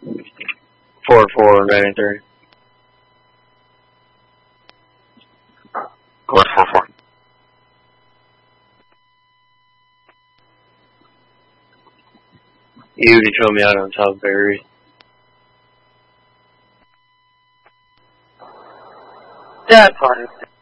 4-4, 9-3. Go ahead, 4-4. You control me out on South Berry. Yeah, fine.